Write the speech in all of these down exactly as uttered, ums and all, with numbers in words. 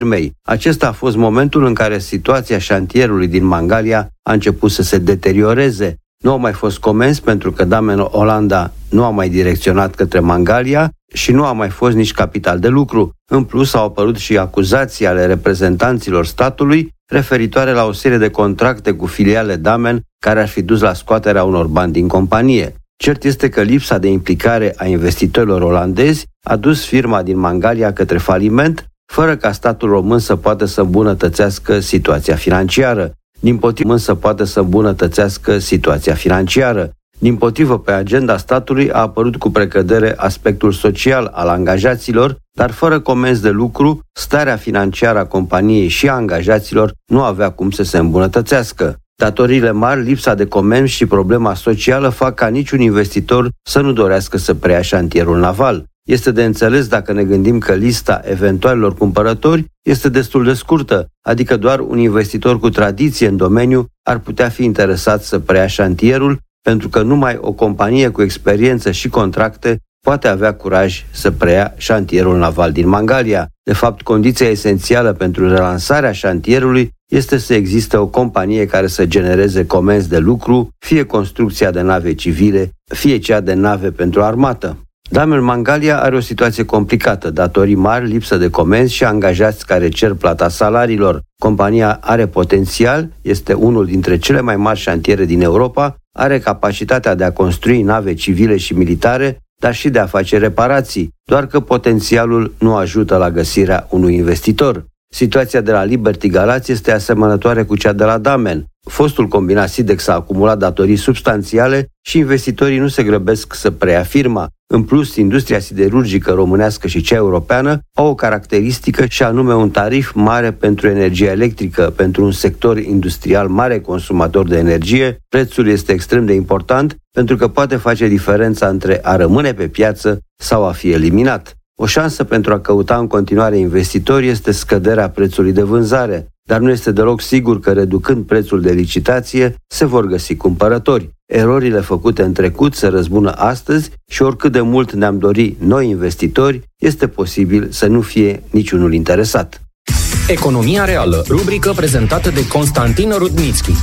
firmei. Acesta a fost momentul în care situația șantierului din Mangalia a început să se deterioreze. Nu au mai fost comenzi pentru că Damen Olanda nu a mai direcționat către Mangalia și nu a mai fost nici capital de lucru. În plus, au apărut și acuzații ale reprezentanților statului referitoare la o serie de contracte cu filiale Damen care ar fi dus la scoaterea unor bani din companie. Cert este că lipsa de implicare a investitorilor olandezi a dus firma din Mangalia către faliment, fără ca statul român să poată să îmbunătățească situația financiară. Dimpotrivă să poată să îmbunătățească situația financiară. Dimpotrivă, pe agenda statului a apărut cu precădere aspectul social al angajaților, dar fără comenzi de lucru, starea financiară a companiei și a angajaților nu avea cum să se îmbunătățească. Datoriile mari, lipsa de comenzi și problema socială fac ca niciun investitor să nu dorească să preia șantierul naval. Este de înțeles dacă ne gândim că lista eventualilor cumpărători este destul de scurtă, adică doar un investitor cu tradiție în domeniu ar putea fi interesat să preia șantierul, pentru că numai o companie cu experiență și contracte poate avea curaj să preia șantierul naval din Mangalia. De fapt, condiția esențială pentru relansarea șantierului este să existe o companie care să genereze comenzi de lucru, fie construcția de nave civile, fie cea de nave pentru armată. Damen Mangalia are o situație complicată, datorii mari, lipsă de comenzi și angajați care cer plata salariilor. Compania are potențial, este unul dintre cele mai mari șantiere din Europa, are capacitatea de a construi nave civile și militare, dar și de a face reparații, doar că potențialul nu ajută la găsirea unui investitor. Situația de la Liberty Galați este asemănătoare cu cea de la Damen. Fostul combinat Sidex a acumulat datorii substanțiale și investitorii nu se grăbesc să preia firma. În plus, industria siderurgică românească și cea europeană au o caracteristică și anume un tarif mare pentru energia electrică. Pentru un sector industrial mare consumator de energie, prețul este extrem de important pentru că poate face diferența între a rămâne pe piață sau a fi eliminat. O șansă pentru a căuta în continuare investitori este scăderea prețului de vânzare, dar nu este deloc sigur că reducând prețul de licitație se vor găsi cumpărători. Erorile făcute în trecut se răzbună astăzi și oricât de mult ne-am dori noi investitori, este posibil să nu fie niciunul interesat. Economia reală, rubrică prezentată de Constantin Rudnitschi.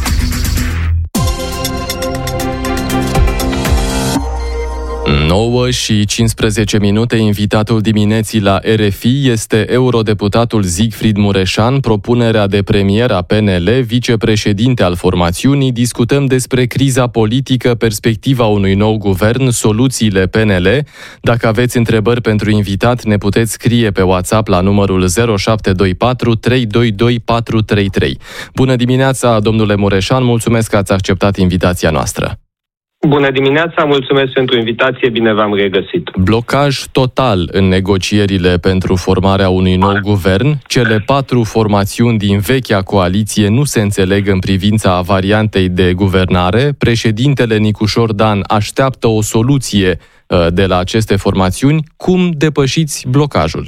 nouă și cincisprezece minute, invitatul dimineții la R F I este eurodeputatul Siegfried Mureșan, propunerea de premier a P N L, vicepreședinte al formațiunii. Discutăm despre criza politică, perspectiva unui nou guvern, soluțiile P N L. Dacă aveți întrebări pentru invitat, ne puteți scrie pe WhatsApp la numărul zero șapte doi patru trei doi doi patru trei trei. Bună dimineața, domnule Mureșan, mulțumesc că ați acceptat invitația noastră. Bună dimineața, mulțumesc pentru invitație, bine v-am regăsit. Blocaj total în negocierile pentru formarea unui nou guvern. Cele patru formațiuni din vechea coaliție nu se înțeleg în privința variantei de guvernare. Președintele Nicușor Dan așteaptă o soluție de la aceste formațiuni. Cum depășiți blocajul?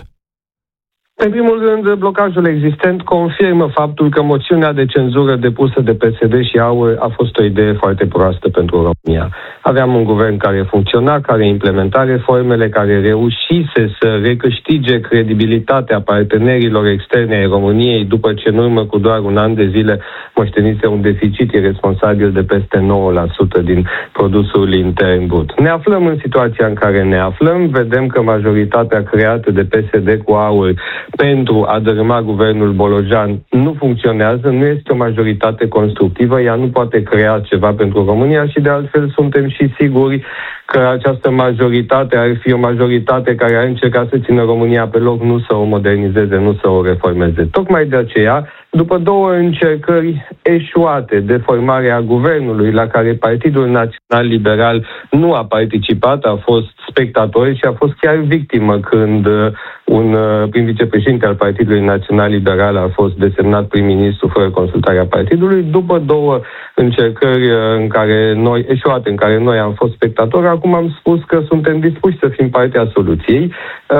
În primul rând, blocajul existent confirmă faptul că moțiunea de cenzură depusă de P S D și AUR a fost o idee foarte proastă pentru România. Aveam un guvern care funcționa, care implementa reformele, care reușise să recâștige credibilitatea partenerilor externe ai României după ce în urmă cu doar un an de zile moștenise un deficit irresponsabil de peste nouă la sută din produsul intern brut. Ne aflăm în situația în care ne aflăm, vedem că majoritatea creată de P S D cu AUR pentru a dărâma guvernul Bolojan nu funcționează, nu este o majoritate constructivă, ea nu poate crea ceva pentru România și de altfel suntem și siguri că această majoritate ar fi o majoritate care ar încerca să țină România pe loc, nu să o modernizeze, nu să o reformeze. Tocmai de aceea, după două încercări eșuate de formare a guvernului, la care Partidul Național Liberal nu a participat, a fost spectator și a fost chiar victimă când un prim vicepreședinte al Partidului Național Liberal a fost desemnat prim-ministru fără consultarea partidului, după două încercări în care noi, eșuate, în care noi am fost spectatori, acum am spus că suntem dispuși să fim partea soluției.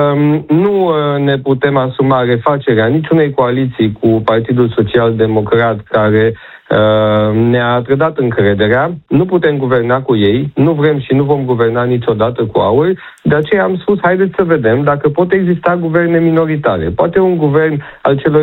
Nu ne putem asuma refacerea niciunei coaliții cu Partidul Social-Democrat care ne-a trădat încrederea, nu putem guverna cu ei, nu vrem și nu vom guverna niciodată cu AUR, de aceea am spus, haideți să vedem dacă pot exista guverne minoritare. Poate un guvern al celor